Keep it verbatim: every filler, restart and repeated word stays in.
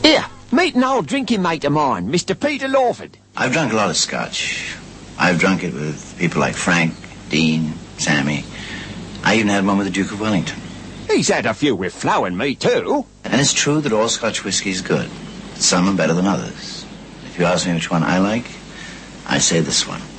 Here, meet an old drinking mate of mine, Mister Peter Lawford. I've drunk a lot of scotch. I've drunk it with people like Frank, Dean, Sammy. I even had one with the Duke of Wellington. He's had a few with Flo and me, too. And it's true that all Scotch whiskey is good. Some are better than others. If you ask me which one I like, I say this one.